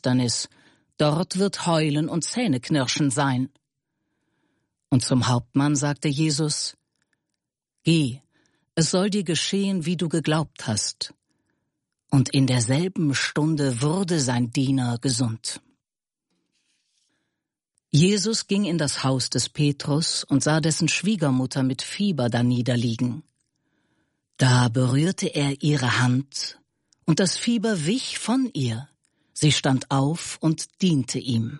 Finsternis, dort wird Heulen und Zähneknirschen sein. Und zum Hauptmann sagte Jesus: Geh, es soll dir geschehen, wie du geglaubt hast. Und in derselben Stunde wurde sein Diener gesund. Jesus ging in das Haus des Petrus und sah dessen Schwiegermutter mit Fieber daniederliegen. Da berührte er ihre Hand, und das Fieber wich von ihr. Sie stand auf und diente ihm.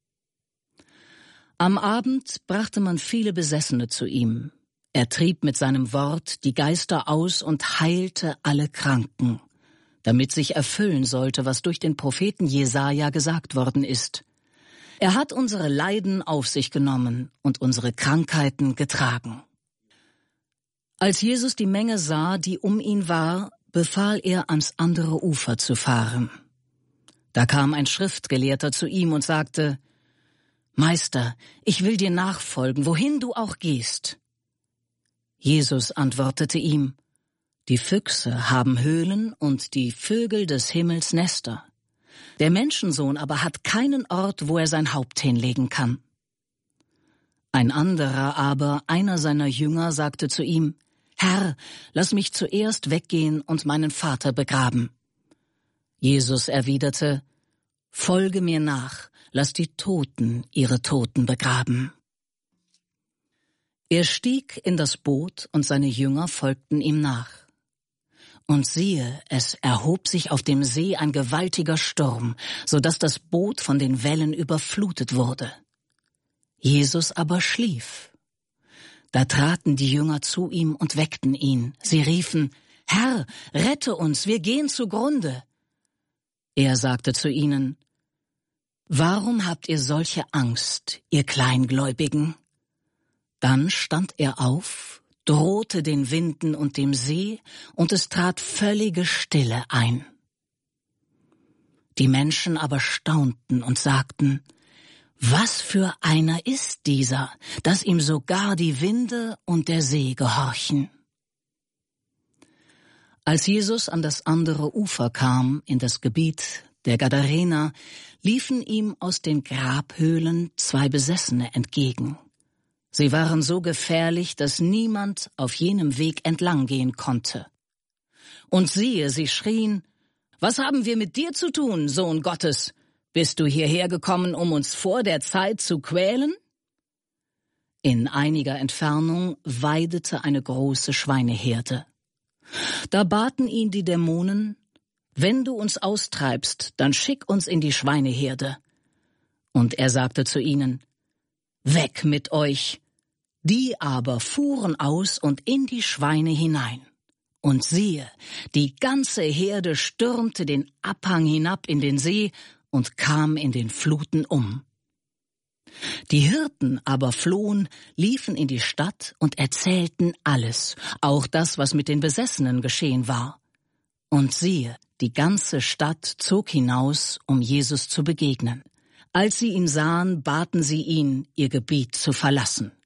Am Abend brachte man viele Besessene zu ihm. Er trieb mit seinem Wort die Geister aus und heilte alle Kranken, damit sich erfüllen sollte, was durch den Propheten Jesaja gesagt worden ist. Er hat unsere Leiden auf sich genommen und unsere Krankheiten getragen. Als Jesus die Menge sah, die um ihn war, befahl er, ans andere Ufer zu fahren. Da kam ein Schriftgelehrter zu ihm und sagte: Meister, ich will dir nachfolgen, wohin du auch gehst. Jesus antwortete ihm: Die Füchse haben Höhlen und die Vögel des Himmels Nester. Der Menschensohn aber hat keinen Ort, wo er sein Haupt hinlegen kann. Ein anderer aber, einer seiner Jünger, sagte zu ihm: Herr, lass mich zuerst weggehen und meinen Vater begraben. Jesus erwiderte: Folge mir nach, lass die Toten ihre Toten begraben. Er stieg in das Boot, und seine Jünger folgten ihm nach. Und siehe, es erhob sich auf dem See ein gewaltiger Sturm, so dass das Boot von den Wellen überflutet wurde. Jesus aber schlief. Da traten die Jünger zu ihm und weckten ihn. Sie riefen: Herr, rette uns, wir gehen zugrunde. Er sagte zu ihnen: Warum habt ihr solche Angst, ihr Kleingläubigen? Dann stand er auf, drohte den Winden und dem See, und es trat völlige Stille ein. Die Menschen aber staunten und sagten: Was für einer ist dieser, dass ihm sogar die Winde und der See gehorchen? Als Jesus an das andere Ufer kam, in das Gebiet der Gadarener, liefen ihm aus den Grabhöhlen 2 Besessene entgegen. Sie waren so gefährlich, dass niemand auf jenem Weg entlang gehen konnte. Und siehe, sie schrien: Was haben wir mit dir zu tun, Sohn Gottes? Bist du hierher gekommen, um uns vor der Zeit zu quälen? In einiger Entfernung weidete eine große Schweineherde. Da baten ihn die Dämonen: Wenn du uns austreibst, dann schick uns in die Schweineherde. Und er sagte zu ihnen: Weg mit euch! Die aber fuhren aus und in die Schweine hinein. Und siehe, die ganze Herde stürmte den Abhang hinab in den See und kam in den Fluten um. Die Hirten aber flohen, liefen in die Stadt und erzählten alles, auch das, was mit den Besessenen geschehen war. Und siehe, die ganze Stadt zog hinaus, um Jesus zu begegnen. Als sie ihn sahen, baten sie ihn, ihr Gebiet zu verlassen.